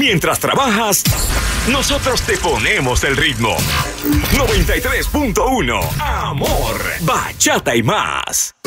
Mientras trabajas, nosotros te ponemos el ritmo. 93.1 Amor, bachata y más.